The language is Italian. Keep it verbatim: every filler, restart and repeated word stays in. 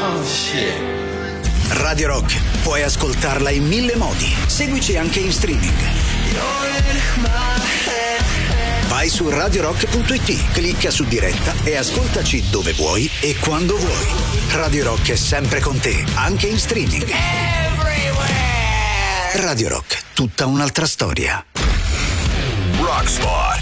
Oh shit. Radio Rock, puoi ascoltarla in mille modi. Seguici anche in streaming. Vai su radio rock punto it, clicca su diretta e ascoltaci dove vuoi e quando vuoi. Radio Rock è sempre con te, anche in streaming. Radio Rock, tutta un'altra storia. Rockspot.